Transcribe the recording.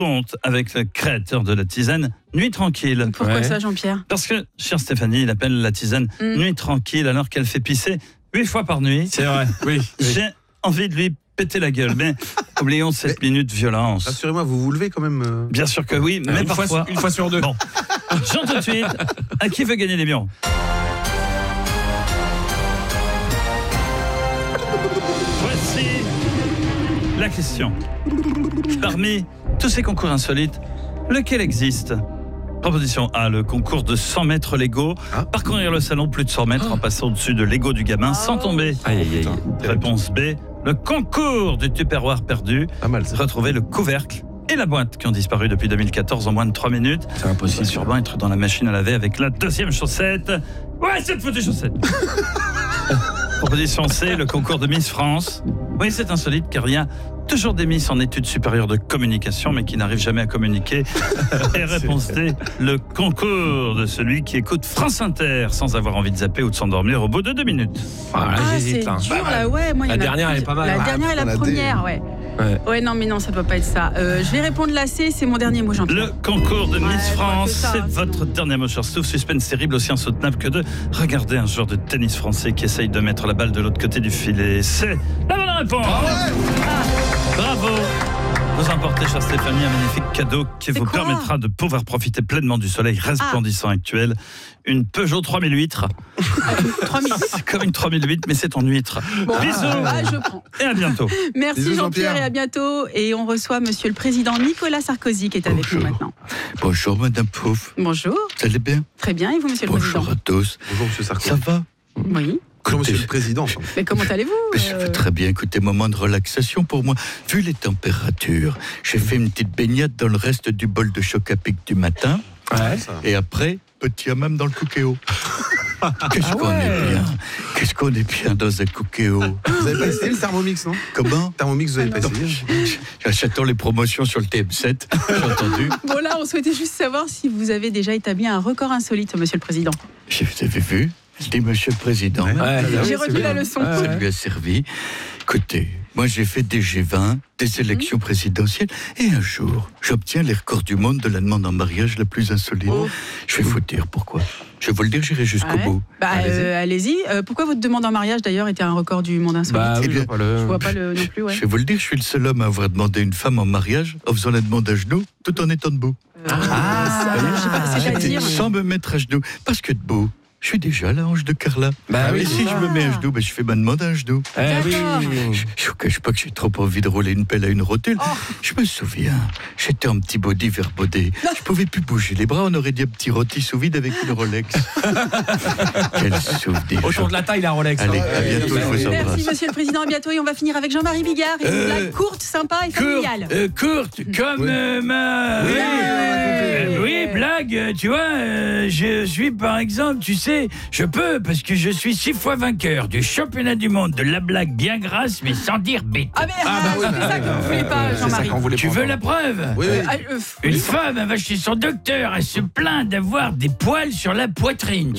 compte avec le créateur de la tisane Nuit Tranquille. Pourquoi ça, Jean-Pierre? Parce que, chère Stéphanie, il appelle la tisane Nuit Tranquille alors qu'elle fait pisser 8 fois par nuit. C'est vrai, oui. J'ai envie de lui péter la gueule, mais oublions cette minute de violence. Rassurez-moi, vous levez quand même Bien sûr que oui, mais parfois... Une fois sur deux. Bon, Jean tout de suite, à qui veut gagner les millions? Voici la question. Parmi tous ces concours insolites, lequel existe? Proposition A, le concours de 100 mètres Lego. Parcourir le salon plus de 100 mètres en passant au-dessus de Lego du gamin sans tomber. Réponse B, le concours du tupperware perdu. Pas mal, ça. Retrouver le couvercle et la boîte qui ont disparu depuis 2014 en moins de 3 minutes. C'est impossible. Sûrement être dans la machine à laver avec la deuxième chaussette. Ouais, cette foutue chaussette. Proposition C, le concours de Miss France. Oui, c'est insolite car il y a toujours des Miss en études supérieures de communication mais qui n'arrivent jamais à communiquer. Et réponse D, le concours de celui qui écoute France Inter sans avoir envie de zapper ou de s'endormir au bout de 2 minutes. C'est dur là, ouais. Moi, La dernière, elle est pas mal. La dernière et la première, ouais. Ouais, non, mais non, ça peut pas être ça. Je vais répondre la C, c'est mon dernier mot, Jean-Pierre. Le concours de Miss France, que ça, c'est votre dernier mot, cher Stouff. Suspense terrible, aussi insoutenable que de regarder un joueur de tennis français qui essaye de mettre la balle de l'autre côté du filet. C'est la bonne réponse. Bravo. Vous emportez, chère Stéphanie, un magnifique cadeau qui vous permettra de pouvoir profiter pleinement du soleil resplendissant actuel. Une Peugeot 3008. 3000. C'est comme une 3008, mais c'est en huître. Bon, bisous je prends. et à bientôt. Merci Bisous, Jean-Pierre Jean-Pierre. et à bientôt. Et on reçoit Monsieur le Président Nicolas Sarkozy qui est avec nous maintenant. Bonjour Madame Pouf, Bonjour. vous allez bien? Très bien, et vous, Monsieur le Bonjour Président? à tous. Bonjour, monsieur Sarkozy. Ça va? Oui. Bonjour, monsieur Écoutez, le président. Mais comment allez-vous? Je vais très bien, écoutez, moment de relaxation pour moi. Vu les températures, j'ai fait une petite baignade dans le reste du bol de choc à pic du matin. Ouais. Et après, petit hammam dans le cookéo. Qu'est-ce qu'on est bien. Qu'est-ce qu'on est bien dans un cookéo. Vous avez pas essayé le Thermomix, non? Comment? Thermomix, vous avez pas essayé? J'attends les promotions sur le TM7, j'ai entendu. Bon, là, on souhaitait juste savoir si vous avez déjà établi un record insolite, Monsieur le Président. Vous avez vu? Je dis Monsieur le Président. J'ai retenu la leçon. Ça lui a servi. Écoutez, moi j'ai fait des G20, des élections présidentielles, et un jour, j'obtiens les records du monde de la demande en mariage la plus insolite. Je vais vous dire pourquoi. Je vais vous le dire, j'irai jusqu'au bout. Allez-y. Pourquoi votre demande en mariage, d'ailleurs, était un record du monde insolite? Eh bien, Je vois pas le non plus, ouais. Je vais vous le dire, je suis le seul homme à avoir demandé une femme en mariage en faisant la demande à genoux, tout en étant debout. C'est-à-dire... Sans me mettre à genoux, parce que debout, je suis déjà la hanche de Carla. Et si je me mets à genoux, je fais ma demande à genoux. Je ne vous cache pas que j'ai trop envie de rouler une pelle à une rotule. Je me souviens, j'étais en petit body verbodé. Je pouvais plus bouger les bras, on aurait dit un petit rôti sous vide avec une Rolex. Quel souvenir. Autour de la taille, la Rolex. Allez, à bientôt, je vous embrasse. Merci, Monsieur le Président. À bientôt. Et on va finir avec Jean-Marie Bigard. Et une blague courte, sympa et familiale. Courte, comme ma... Oui, blague, tu vois, je suis par exemple, tu sais, je peux, parce que je suis 6 fois vainqueur du championnat du monde de la blague bien grasse, mais sans dire bête. C'est ça que vous voulez pas, Jean-Marie. Tu veux la preuve? Oui. Une femme va chez son docteur, elle se plaint d'avoir des poils sur la poitrine.